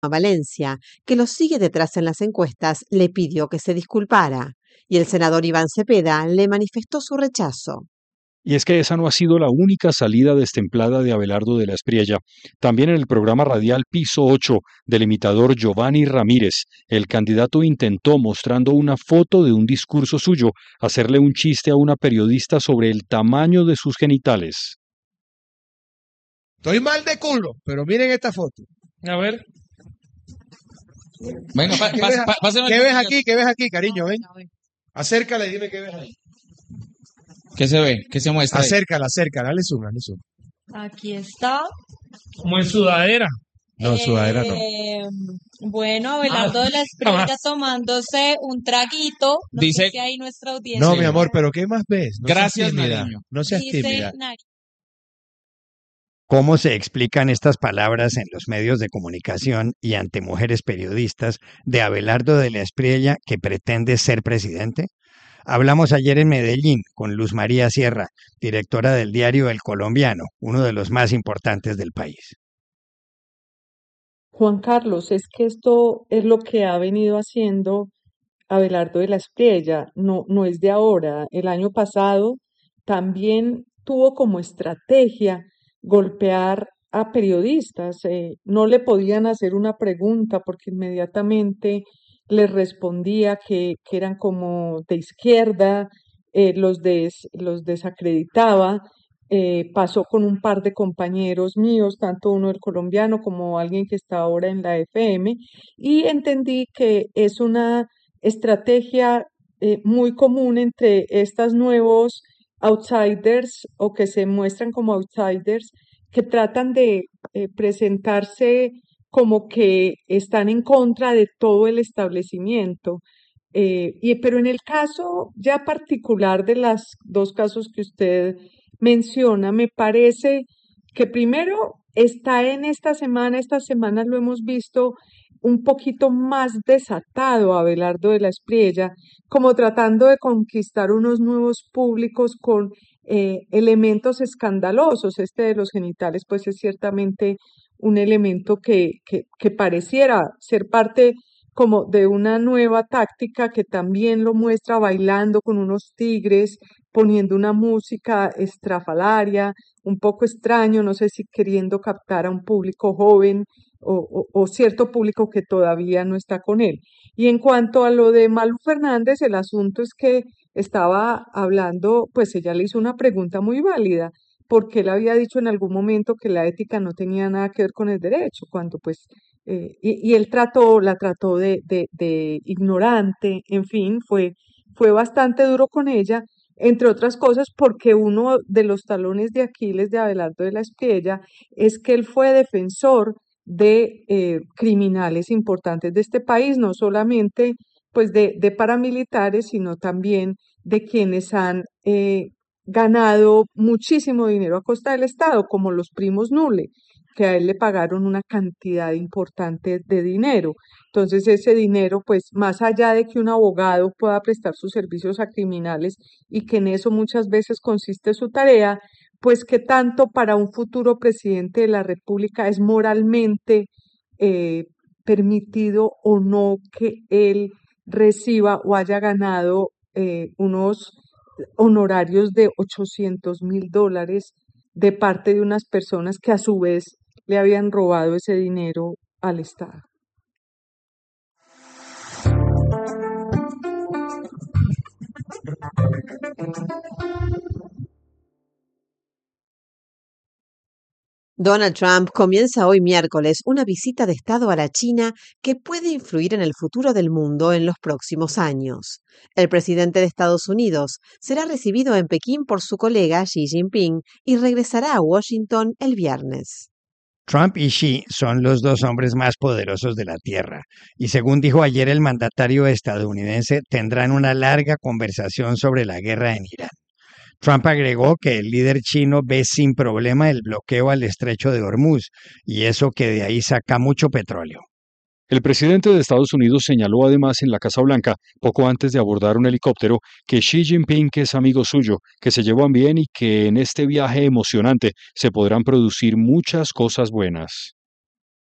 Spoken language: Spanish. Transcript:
a Valencia, que lo sigue detrás en las encuestas, le pidió que se disculpara, y el senador Iván Cepeda le manifestó su rechazo. Y es que esa no ha sido la única salida destemplada de Abelardo de la Espriella. También en el programa radial Piso 8 del imitador Giovanni Ramírez, el candidato intentó, mostrando una foto de un discurso suyo, hacerle un chiste a una periodista sobre el tamaño de sus genitales. Estoy mal de culo, pero miren esta foto. A ver. Venga, pásame. ¿Qué ves aquí? ¿Qué ves aquí, cariño? Ven. Acércala y dime qué ves ahí. ¿Qué se ve? ¿Qué se muestra? Acércala, dale zoom. Aquí está. Como en sudadera. No, sudadera no. Bueno, Abelardo de la Espriella tomándose un traguito. No Dice, sé si hay nuestra audiencia. No, mi amor, pero ¿qué más ves? No gracias, seas tímida. Nariño. No seas Dice tímida. ¿Cómo se explican estas palabras en los medios de comunicación y ante mujeres periodistas de Abelardo de la Espriella que pretende ser presidente? Hablamos ayer en Medellín con Luz María Sierra, directora del diario El Colombiano, uno de los más importantes del país. Juan Carlos, es que esto es lo que ha venido haciendo Abelardo de la Espriella, no es de ahora. El año pasado también tuvo como estrategia golpear a periodistas. No le podían hacer una pregunta porque inmediatamente les respondía que eran como de izquierda, los desacreditaba. Pasó con un par de compañeros míos, tanto uno del Colombiano como alguien que está ahora en la FM, y entendí que es una estrategia muy común entre estos nuevos outsiders o que se muestran como outsiders, que tratan de presentarse como que están en contra de todo el establecimiento. Pero en el caso ya particular de los dos casos que usted menciona, me parece que primero está en esta semana lo hemos visto un poquito más desatado a Abelardo de la Espriella, como tratando de conquistar unos nuevos públicos con elementos escandalosos. Este de los genitales, pues es ciertamente un elemento que pareciera ser parte como de una nueva táctica que también lo muestra bailando con unos tigres, poniendo una música estrafalaria, un poco extraño, no sé si queriendo captar a un público joven o cierto público que todavía no está con él. Y en cuanto a lo de Malú Fernández, el asunto es que estaba hablando, pues ella le hizo una pregunta muy válida, porque él había dicho en algún momento que la ética no tenía nada que ver con el derecho, cuando pues, y él la trató de ignorante, en fin, fue bastante duro con ella, entre otras cosas porque uno de los talones de Aquiles de Abelardo de la Espriella es que él fue defensor de criminales importantes de este país, no solamente pues de paramilitares, sino también de quienes han ganado muchísimo dinero a costa del Estado, como los primos Nule, que a él le pagaron una cantidad importante de dinero. Entonces ese dinero, pues más allá de que un abogado pueda prestar sus servicios a criminales y que en eso muchas veces consiste su tarea, pues que tanto para un futuro presidente de la República es moralmente permitido o no que él reciba o haya ganado unos honorarios de $800,000 de parte de unas personas que a su vez le habían robado ese dinero al Estado. Donald Trump comienza hoy miércoles una visita de Estado a la China que puede influir en el futuro del mundo en los próximos años. El presidente de Estados Unidos será recibido en Pekín por su colega Xi Jinping y regresará a Washington el viernes. Trump y Xi son los dos hombres más poderosos de la Tierra y según dijo ayer el mandatario estadounidense, tendrán una larga conversación sobre la guerra en Irán. Trump agregó que el líder chino ve sin problema el bloqueo al estrecho de Hormuz y eso que de ahí saca mucho petróleo. El presidente de Estados Unidos señaló además en la Casa Blanca, poco antes de abordar un helicóptero, que Xi Jinping que es amigo suyo, que se llevan bien y que en este viaje emocionante se podrán producir muchas cosas buenas.